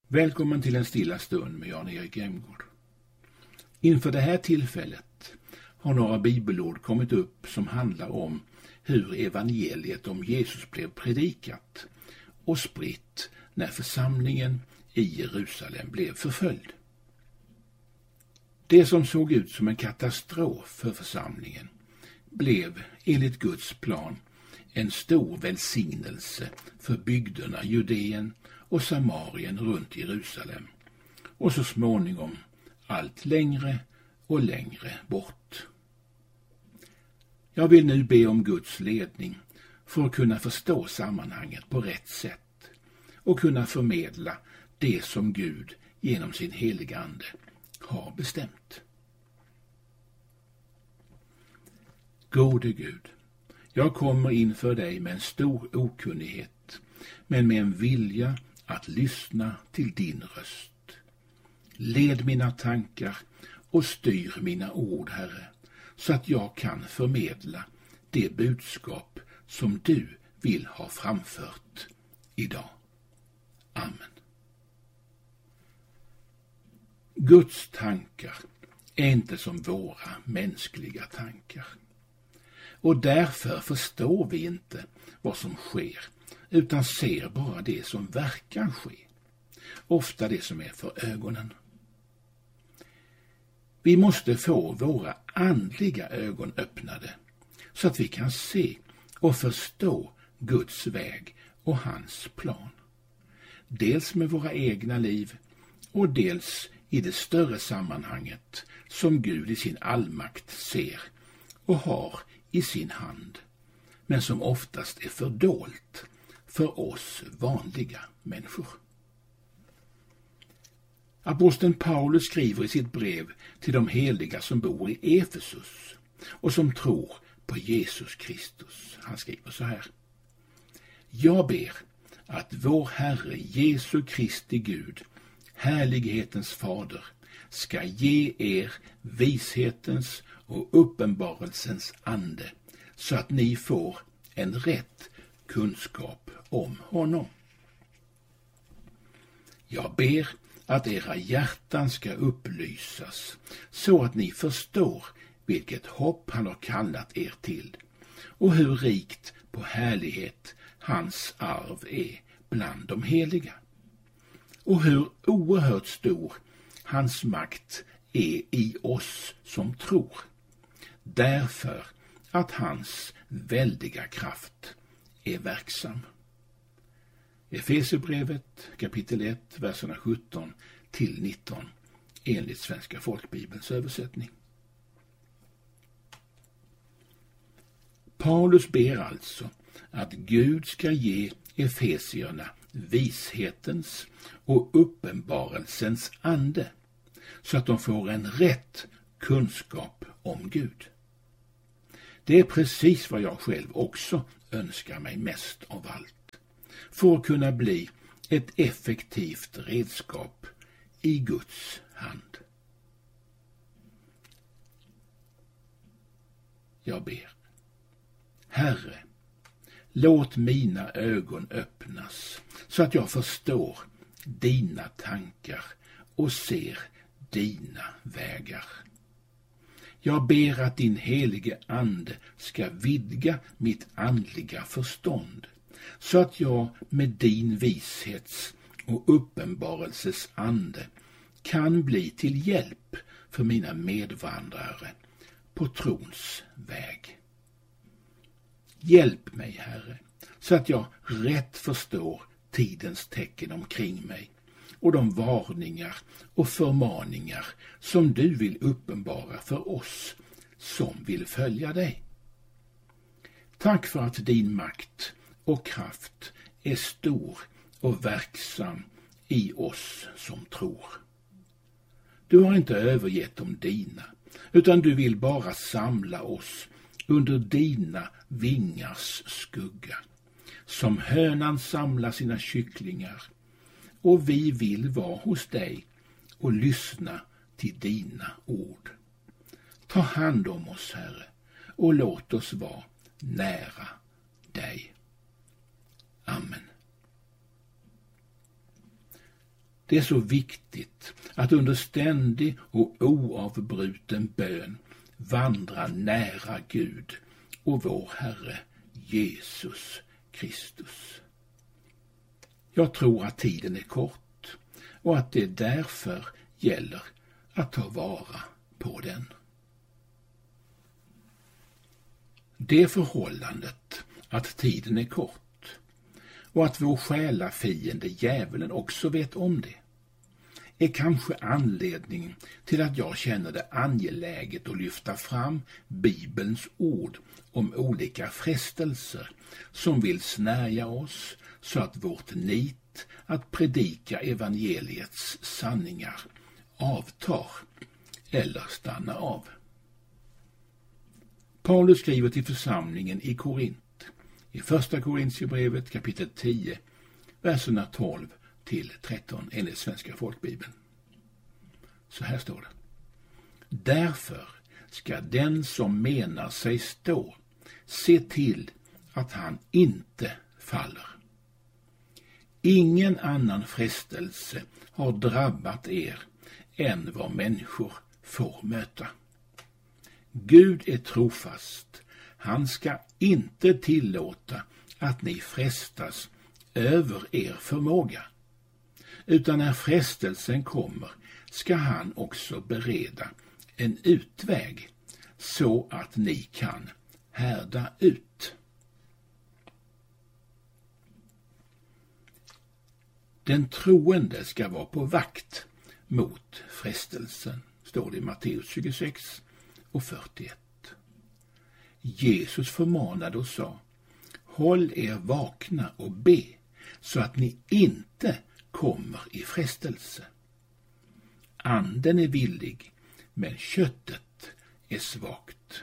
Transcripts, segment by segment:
Välkommen till en stilla stund med Jan-Erik Emgård. Inför det här tillfället har några bibelord kommit upp som handlar om hur evangeliet om Jesus blev predikat och spritt när församlingen i Jerusalem blev förföljd. Det som såg ut som en katastrof för församlingen blev enligt Guds plan en stor välsignelse för bygderna Judeen och Samarien runt Jerusalem och så småningom allt längre och längre bort. Jag vill nu be om Guds ledning för att kunna förstå sammanhanget på rätt sätt och kunna förmedla det som Gud genom sin heliga ande har bestämt. Gode Gud, jag kommer inför dig med en stor okunnighet, men med en vilja att lyssna till din röst. Led mina tankar och styr mina ord, Herre, så att jag kan förmedla det budskap som du vill ha framfört idag. Amen. Guds tankar är inte som våra mänskliga tankar. Och därför förstår vi inte vad som sker, utan ser bara det som verkar ske. Ofta det som är för ögonen. Vi måste få våra andliga ögon öppnade så att vi kan se och förstå Guds väg och hans plan. Dels med våra egna liv och dels i det större sammanhanget som Gud i sin allmakt ser och har i sin hand, men som oftast är fördolt för oss vanliga människor. Aposteln Paulus skriver i sitt brev till de heliga som bor i Efesus och som tror på Jesus Kristus. Han skriver så här: Jag ber att vår Herre Jesu Kristi Gud, härlighetens fader, ska ge er vishetens och uppenbarelsens ande så att ni får en rätt kunskap om honom. Jag ber att era hjärtan ska upplysas så att ni förstår vilket hopp han har kallat er till och hur rikt på härlighet hans arv är bland de heliga och hur oerhört stor hans makt är i oss som tror, därför att hans väldiga kraft är verksam. Efesierbrevet kapitel 1, verserna 17 till 19 enligt Svenska folkbibelns översättning. Paulus ber alltså att Gud ska ge efesierna vishetens och uppenbarelsens ande så att de får en rätt kunskap om Gud. Det är precis vad jag själv också önskar mig mest av allt, för att kunna bli ett effektivt redskap i Guds hand. Jag ber: Herre, låt mina ögon öppnas så att jag förstår dina tankar och ser dina vägar. Jag ber att din helige ande ska vidga mitt andliga förstånd så att jag med din vishets och uppenbarelses ande kan bli till hjälp för mina medvandrare på trons väg. Hjälp mig, Herre, så att jag rätt förstår tidens tecken omkring mig och de varningar och förmaningar som du vill uppenbara för oss som vill följa dig. Tack för att din makt och kraft är stor och verksam i oss som tror. Du har inte övergett de dina, utan du vill bara samla oss under dina vingars skugga, som hönan samlar sina kycklingar, och vi vill vara hos dig och lyssna till dina ord. Ta hand om oss, Herre, och låt oss vara nära dig. Amen. Det är så viktigt att under ständig och oavbruten bön vandra nära Gud och vår Herre Jesus Kristus. Jag tror att tiden är kort och att det därför gäller att ta vara på den. Det förhållandet att tiden är kort och att vår själafiende djävulen också vet om det är kanske anledningen till att jag känner det angeläget att lyfta fram Bibelns ord om olika frestelser som vill snärja oss så att vårt nit att predika evangeliets sanningar avtar eller stannar av. Paulus skriver till församlingen i Korint i första Korintierbrevet kapitel 10, verserna 12 till 13 enligt Svenska folkbibeln. Så här står det: Därför ska den som menar sig stå se till att han inte faller. Ingen annan frestelse har drabbat er än vad människor får möta. Gud är trofast. Han ska inte tillåta att ni frestas över er förmåga, utan när frestelsen kommer ska han också bereda en utväg så att ni kan härda ut. Den troende ska vara på vakt mot frestelsen, står det i Matteus 26 och 41. Jesus förmanade och sa: håll er vakna och be så att ni inte kommer i frestelse. Anden är villig, men köttet är svagt.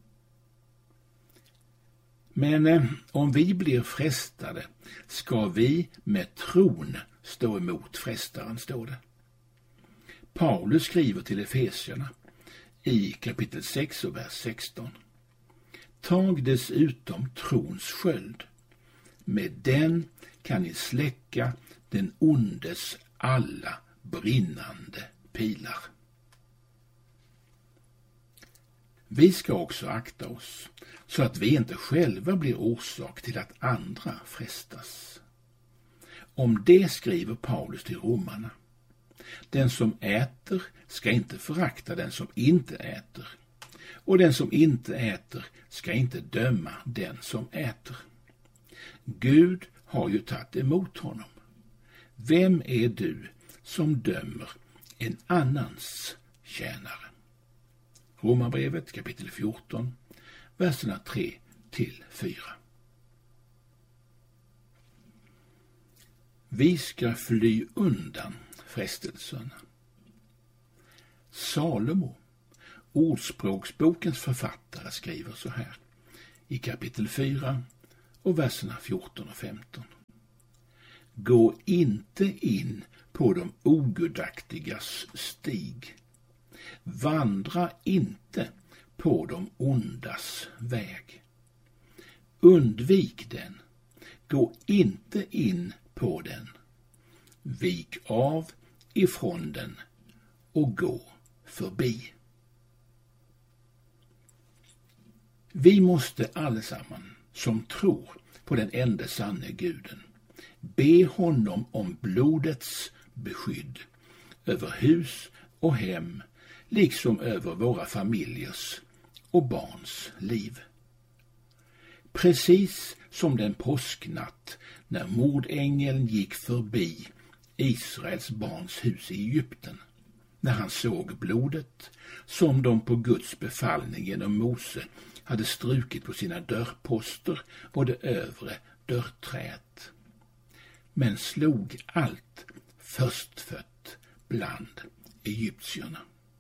Men om vi blir frestade ska vi med tron stå emot frestaren, står det. Paulus skriver till Efesierna i kapitel 6 och vers 16. Tag dessutom trons sköld. Med den kan ni släcka den ondes alla brinnande pilar. Vi ska också akta oss så att vi inte själva blir orsak till att andra frestas. Om det skriver Paulus till romarna. Den som äter ska inte förakta den som inte äter, och den som inte äter ska inte döma den som äter. Gud har ju tagit emot honom. Vem är du som dömer en annans tjänare? Romarbrevet kapitel 14, verserna 3 till 4. Vi ska fly undan frestelserna. Salomo, Ordspråksbokens författare, skriver så här i kapitel 4 och verserna 14 och 15. Gå inte in på de ogudaktigas stig. Vandra inte på de ondas väg. Undvik den. Gå inte in på den. Vik av ifrån den och gå förbi. Vi måste allesammans som tror på den enda sanne guden be honom om blodets beskydd över hus och hem, liksom över våra familjers och barns liv. Precis som den påsknatt när mordängeln gick förbi Israels barns hus i Egypten, när han såg blodet som de på Guds befallning genom Mose hade strukit på sina dörrposter och det övre dörrträet, men slog allt förstfött bland egyptierna.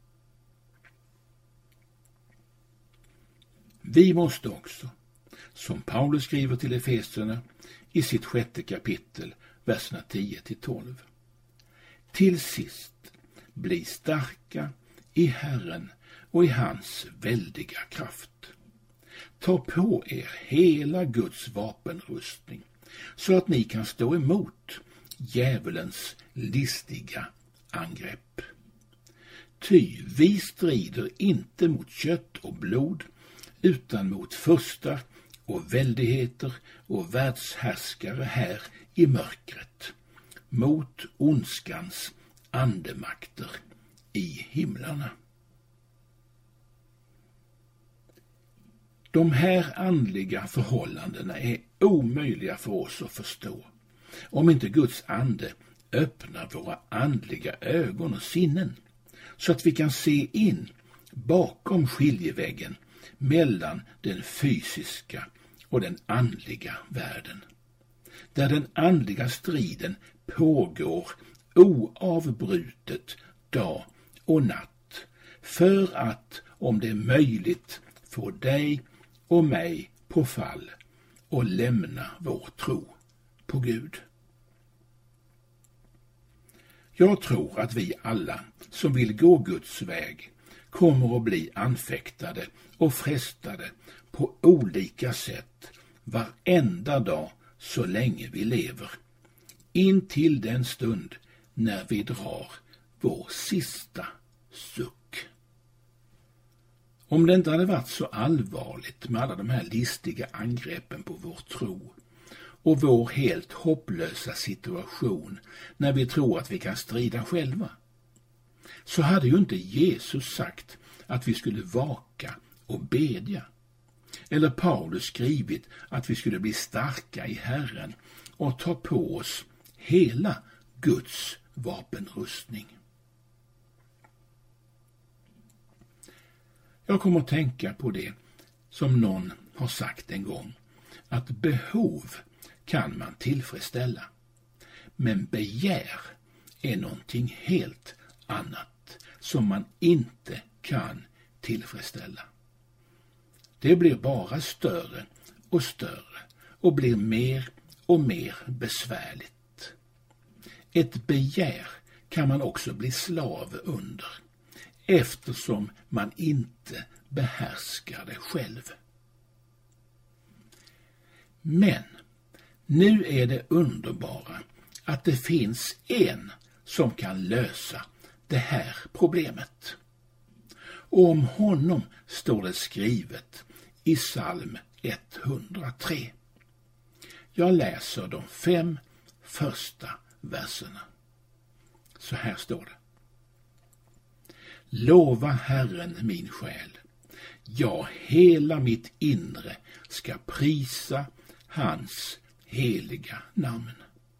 Vi måste också, som Paulus skriver till Efesierna i sitt 6:e kapitel, verserna 10-12. Till sist, bli starka i Herren och i hans väldiga kraft. Ta på er hela Guds vapenrustning så att ni kan stå emot djävulens listiga angrepp. Ty vi strider inte mot kött och blod, utan mot furstar och väldigheter och världshärskare här i mörkret, mot ondskans andemakter i himlarna. De här andliga förhållandena är omöjliga för oss att förstå, om inte Guds ande öppnar våra andliga ögon och sinnen, så att vi kan se in bakom skiljeväggen mellan den fysiska och den andliga världen, där den andliga striden pågår oavbrutet dag och natt, för att, om det är möjligt, få dig och mig på fall och lämna vår tro på Gud. Jag tror att vi alla som vill gå Guds väg kommer att bli anfäktade och frestade på olika sätt varenda dag så länge vi lever, in till den stund när vi drar vår sista suck. Om det inte hade varit så allvarligt med alla de här listiga angreppen på vår tro och vår helt hopplösa situation när vi tror att vi kan strida själva, så hade ju inte Jesus sagt att vi skulle vaka och bedja, eller Paulus skrivit att vi skulle bli starka i Herren och ta på oss hela Guds vapenrustning. Jag kommer att tänka på det som någon har sagt en gång, att behov kan man tillfredsställa, men begär är någonting helt annat som man inte kan tillfredsställa. Det blir bara större och större och blir mer och mer besvärligt. Ett begär kan man också bli slav under, eftersom man inte behärskar det själv. Men nu är det underbara att det finns en som kan lösa det här problemet. Och om honom står det skrivet i psalm 103. Jag läser de 5 första verserna. Så här står det. Lova Herren min själ, ja, hela mitt inre ska prisa hans heliga namn.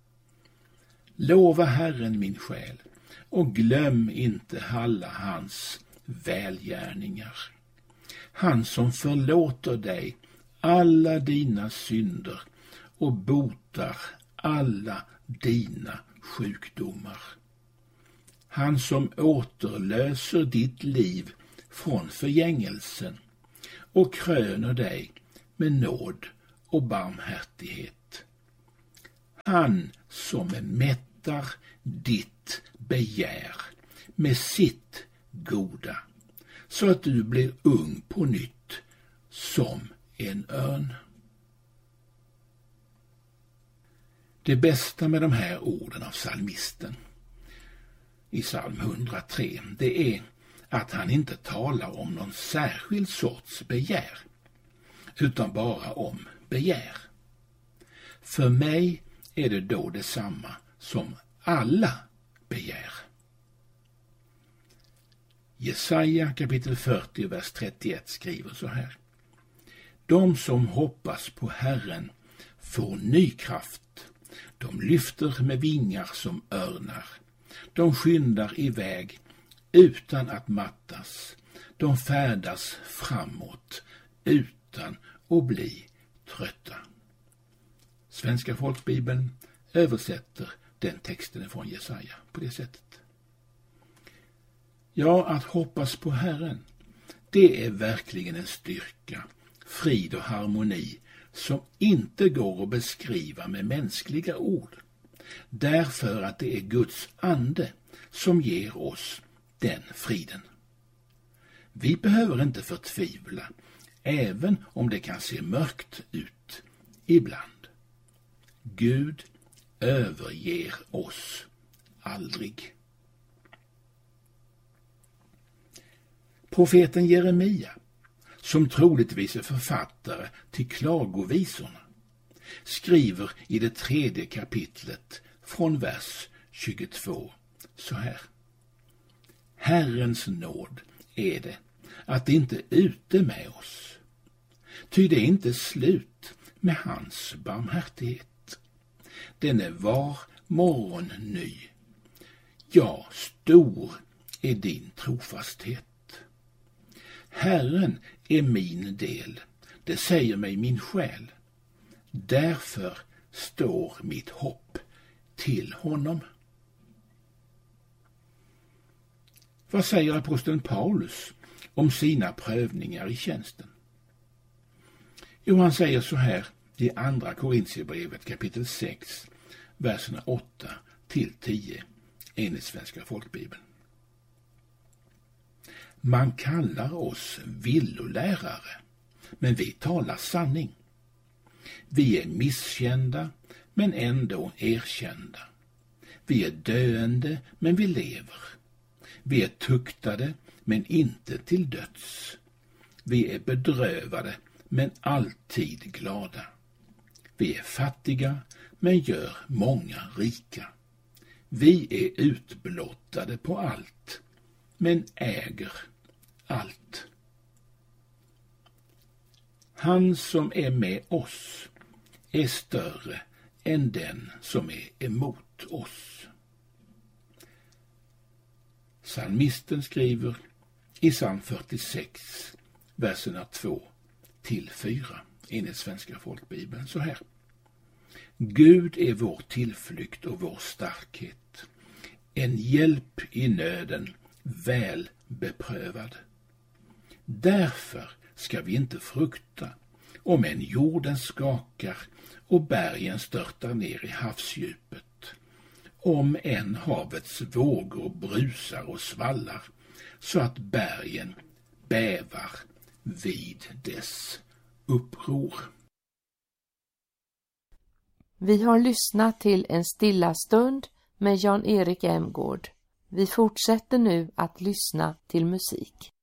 Lova Herren min själ och glöm inte alla hans välgärningar. Han som förlåter dig alla dina synder och botar alla dina sjukdomar. Han som återlöser ditt liv från förgängelsen och kröner dig med nåd och barmhärtighet. Han som mättar ditt begär med sitt goda, så att du blir ung på nytt som en örn. Det bästa med de här orden av psalmisten i psalm 103, det är att han inte talar om någon särskild sorts begär, utan bara om begär. För mig är det då detsamma som alla begär. Jesaja kapitel 40, vers 31 skriver så här. De som hoppas på Herren får ny kraft. De lyfter med vingar som örnar. De skyndar iväg utan att mattas. De färdas framåt utan att bli trötta. Svenska folkbibeln översätter den texten från Jesaja på det sättet. Ja, att hoppas på Herren, det är verkligen en styrka, frid och harmoni som inte går att beskriva med mänskliga ord. Därför att det är Guds ande som ger oss den friden. Vi behöver inte förtvivla, även om det kan se mörkt ut ibland. Gud överger oss aldrig. Profeten Jeremia, som troligtvis är författare till klagovisorna, skriver i det 3:e kapitlet från vers 22 så här: Herrens nåd är det att det inte är ute med oss, ty det är inte slut med hans barmhärtighet. Den är var morgon ny. Ja, stor är din trofasthet. Herren är min del, det säger mig min själ. Därför står mitt hopp till honom. Vad säger aposteln Paulus om sina prövningar i tjänsten? Jo, han säger så här i andra Korintierbrevet kapitel 6, verserna 8-10 enligt Svenska folkbibeln. Man kallar oss villolärare, men vi talar sanning. Vi är misskända, men ändå erkända. Vi är döende, men vi lever. Vi är tuktade, men inte till döds. Vi är bedrövade, men alltid glada. Vi är fattiga, men gör många rika. Vi är utblottade på allt, men äger allt. Han som är med oss är större än den som är emot oss. Psalmisten skriver i psalm 46, verserna 2-4 enligt Svenska folkbibeln så här: Gud är vår tillflykt och vår starkhet, en hjälp i nöden, väl beprövad. Därför ska vi inte frukta, om en jorden skakar och bergen störtar ner i havsdjupet, om en havets vågor brusar och svallar, så att bergen bävar vid dess uppror. Vi har lyssnat till En stilla stund med Jan-Erik Emgård. Vi fortsätter nu att lyssna till musik.